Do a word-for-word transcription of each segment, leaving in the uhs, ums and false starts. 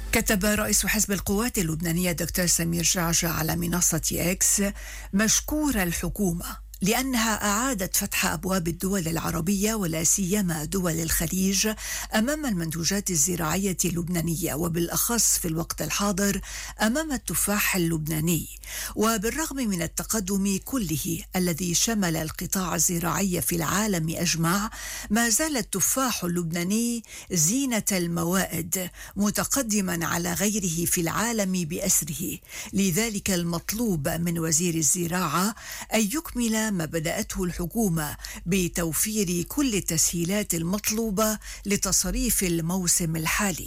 كتب رئيس حزب القوات اللبنانية دكتور سمير جعجع على منصة إكس: مشكور الحكومة لأنها أعادت فتح أبواب الدول العربية ولا سيما دول الخليج أمام المنتوجات الزراعية اللبنانية، وبالأخص في الوقت الحاضر أمام التفاح اللبناني. وبالرغم من التقدم كله الذي شمل القطاع الزراعي في العالم أجمع، ما زال التفاح اللبناني زينة الموائد، متقدما على غيره في العالم بأسره. لذلك المطلوب من وزير الزراعة أن يكمل ما بدأته الحكومة بتوفير كل التسهيلات المطلوبة لتصريف الموسم الحالي.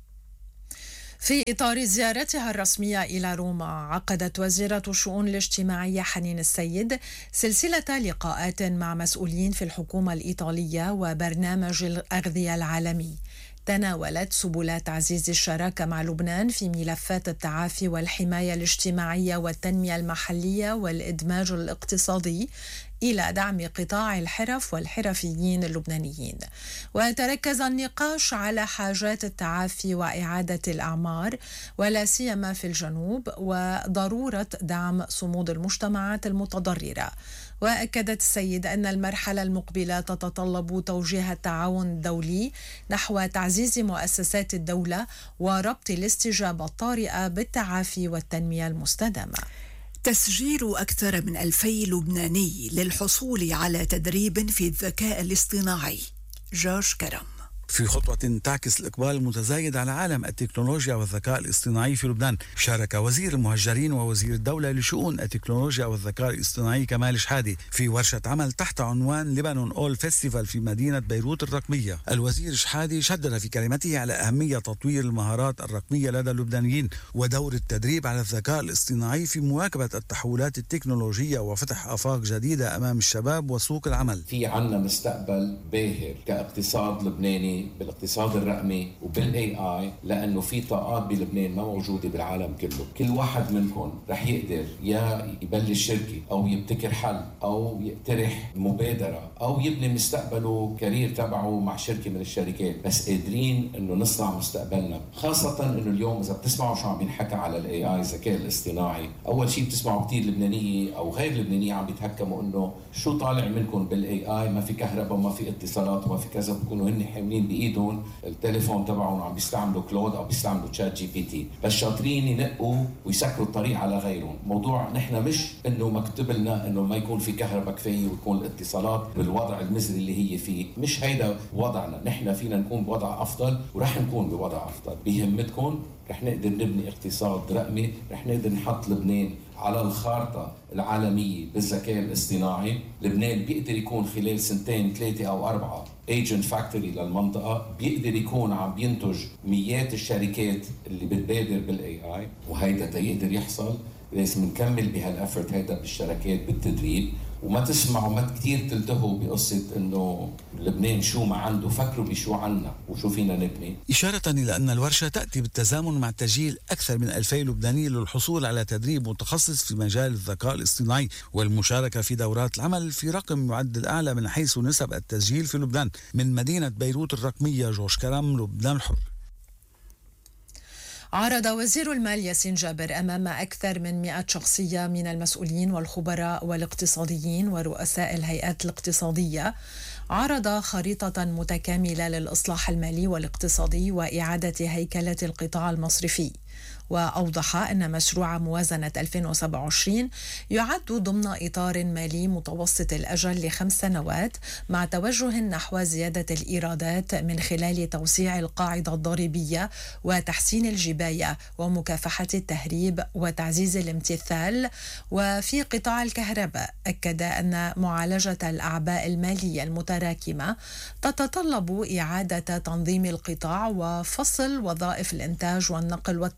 في إطار زيارتها الرسمية إلى روما، عقدت وزيرة الشؤون الاجتماعية حنين السيد سلسلة لقاءات مع مسؤولين في الحكومة الإيطالية وبرنامج الأغذية العالمي. تناولت سبل تعزيز الشراكة مع لبنان في ملفات التعافي والحماية الاجتماعية والتنمية المحلية والإدماج الاقتصادي إلى دعم قطاع الحرف والحرفيين اللبنانيين. وتركز النقاش على حاجات التعافي وإعادة الأعمار ولا سيما في الجنوب، وضرورة دعم صمود المجتمعات المتضررة. وأكدت السيد أن المرحلة المقبلة تتطلب توجيه التعاون الدولي نحو تعزيز مؤسسات الدولة وربط الاستجابة الطارئة بالتعافي والتنمية المستدامة. تسجيل أكثر من ألفي لبناني للحصول على تدريب في الذكاء الاصطناعي. جورج كرم. في خطوة تعكس الإقبال المتزايد على عالم التكنولوجيا والذكاء الاصطناعي في لبنان، شارك وزير المهجرين ووزير الدولة لشؤون التكنولوجيا والذكاء الاصطناعي كمال شحادي في ورشة عمل تحت عنوان لبنان أول فيستيفال في مدينة بيروت الرقمية. الوزير شحادي شدد في كلمته على أهمية تطوير المهارات الرقمية لدى اللبنانيين ودور التدريب على الذكاء الاصطناعي في مواكبة التحولات التكنولوجية وفتح آفاق جديدة أمام الشباب وسوق العمل. في عنا مستقبل باهر كاقتصاد لبناني بالاقتصاد الرقمي وبالاي اي، لانه في طاقات بلبنان ما موجوده بالعالم كله. كل واحد منكم رح يقدر يا يبلش شركه او يبتكر حل او يقترح مبادره او يبني مستقبله كارير تبعه مع شركه من الشركات، بس قادرين انه نصنع مستقبلنا. خاصه انه اليوم اذا بتسمعوا شو عم بينحكى على الاي اي الذكاء الاصطناعي، اول شيء بتسمعوا كثير لبنانيه او غير لبنانيه عم بيتهكموا انه شو طالع منكم بالاي اي، ما في كهرباء وما في اتصالات وما في كذا. بكونوا هن حاملين بايدهم التليفون تبعهم عم بيستعملوا كلود او بيستعملوا تشات جي بي تي، بس شاطرين ينقوا ويسكروا الطريق على غيرهم. موضوع نحن مش انه مكتوب لنا انه ما يكون في كهرباء كفايه ويكون الاتصالات بالوضع المزري اللي هي فيه، مش هيدا وضعنا. نحن فينا نكون بوضع افضل ورح نكون بوضع افضل. بهمتكم رح نقدر نبني اقتصاد رقمي، رح نقدر نحط لبنان على الخارطة العالمية بالذكاء الاصطناعي. لبنان بيقدر يكون خلال سنتين ثلاثة أو أربعة ايجنت فاكتوري للمنطقة، بيقدر يكون عم بينتج مئات الشركات اللي بتبادر بالاي اي. وهيدا تيقدر يحصل لازم نكمل بهالافرت هيدا بالشركات بالتدريب، وما تسمعوا ما كتير تلتهوا بقصة انه لبنان شو ما عنده، فكروا بشو عنا وشو فينا نبني. إشارة إلى أن الورشة تأتي بالتزامن مع تسجيل أكثر من ألفي لبناني للحصول على تدريب متخصص في مجال الذكاء الاصطناعي والمشاركة في دورات العمل في رقم يعد الأعلى من حيث نسب التسجيل في لبنان. من مدينة بيروت الرقمية، جورج كرم، لبنان الحر. عرض وزير المال ياسين جابر أمام أكثر من مئة شخصية من المسؤولين والخبراء والاقتصاديين ورؤساء الهيئات الاقتصادية عرض خريطة متكاملة للإصلاح المالي والاقتصادي وإعادة هيكلة القطاع المصرفي. وأوضح أن مشروع موازنة ألفين وسبعة وعشرين يعد ضمن إطار مالي متوسط الأجل لخمس سنوات مع توجه نحو زيادة الإيرادات من خلال توسيع القاعدة الضريبية وتحسين الجباية ومكافحة التهريب وتعزيز الامتثال. وفي قطاع الكهرباء أكد أن معالجة الأعباء المالية المتراكمة تتطلب إعادة تنظيم القطاع وفصل وظائف الإنتاج والنقل والتوزيع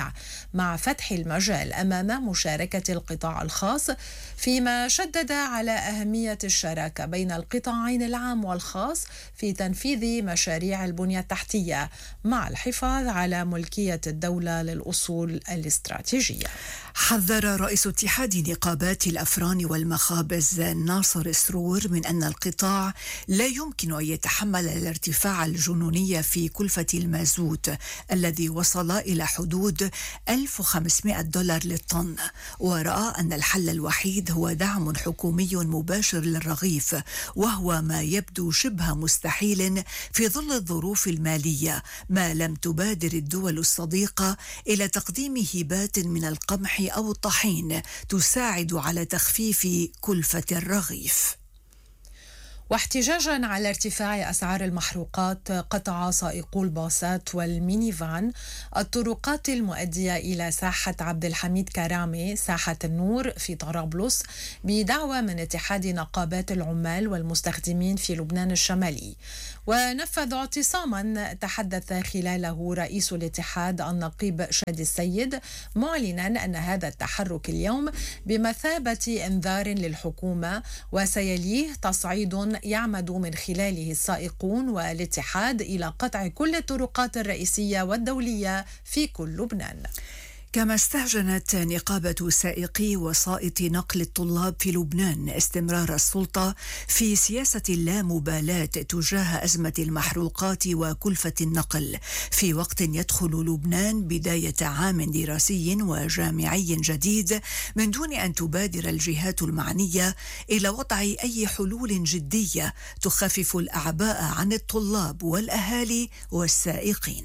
التوسيع مع فتح المجال أمام مشاركة القطاع الخاص، فيما شدد على أهمية الشراكة بين القطاعين العام والخاص في تنفيذ مشاريع البنية التحتية مع الحفاظ على ملكية الدولة للأصول الاستراتيجية. حذر رئيس اتحاد نقابات الأفران والمخابز ناصر سرور من أن القطاع لا يمكن أن يتحمل الارتفاع الجنوني في كلفة المازوت الذي وصل إلى حدود ألف وخمسمائة دولار للطن، ورأى أن الحل الوحيد هو دعم حكومي مباشر للرغيف، وهو ما يبدو شبه مستحيل في ظل الظروف المالية، ما لم تبادر الدول الصديقة إلى تقديم هبات من القمح أو الطحين تساعد على تخفيف كلفة الرغيف. واحتجاجا على ارتفاع أسعار المحروقات، قطع سائقو الباصات والمينيفان الطرقات المؤدية إلى ساحة عبد الحميد كرامي ساحة النور في طرابلس بدعوى من اتحاد نقابات العمال والمستخدمين في لبنان الشمالي، ونفذوا اعتصاما تحدث خلاله رئيس الاتحاد النقيب شادي السيد، معلنا أن هذا التحرك اليوم بمثابة إنذار للحكومة وسيليه تصعيد يعمد من خلاله السائقون والاتحاد إلى قطع كل الطرقات الرئيسية والدولية في كل لبنان. كما استهجنت نقابة سائقي وسائط نقل الطلاب في لبنان استمرار السلطة في سياسة اللامبالاة تجاه أزمة المحروقات وكلفة النقل، في وقت يدخل لبنان بداية عام دراسي وجامعي جديد من دون أن تبادر الجهات المعنية إلى وضع أي حلول جدية تخفف الأعباء عن الطلاب والأهالي والسائقين.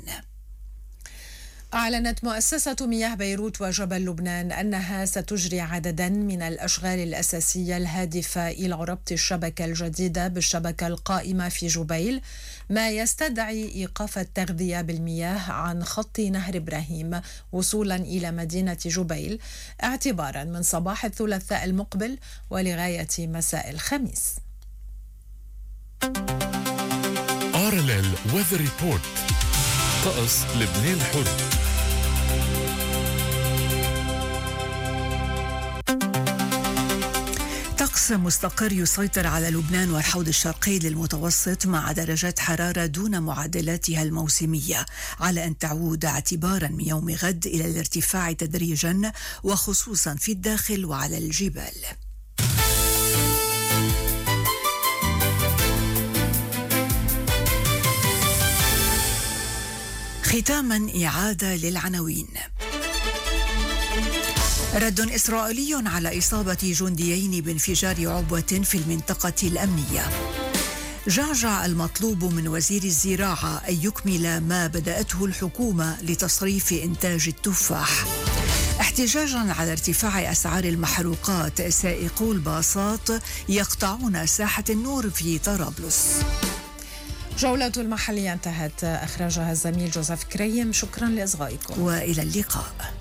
أعلنت مؤسسة مياه بيروت وجبل لبنان أنها ستجري عددا من الأشغال الأساسية الهادفة إلى ربط الشبكة الجديدة بالشبكة القائمة في جبيل، ما يستدعي إيقاف التغذية بالمياه عن خط نهر إبراهيم وصولا إلى مدينة جبيل اعتبارا من صباح الثلاثاء المقبل ولغاية مساء الخميس. آر إل إل Weather Report. طقس لبنان الحر. طقس مستقر يسيطر على لبنان والحوض الشرقي للمتوسط مع درجات حرارة دون معدلاتها الموسمية، على أن تعود اعتبارا من يوم غد إلى الارتفاع تدريجا وخصوصا في الداخل وعلى الجبال. ختاما إعادة للعناوين. رد إسرائيلي على إصابة جنديين بانفجار عبوة في المنطقة الأمنية. جعجع المطلوب من وزير الزراعة أن يكمل ما بدأته الحكومة لتصريف إنتاج التفاح. احتجاجا على ارتفاع أسعار المحروقات، سائقو الباصات يقطعون ساحة النور في طرابلس. جولة المحلية انتهت، أخرجها الزميل جوزيف كريم. شكرا لإصغائكم وإلى اللقاء.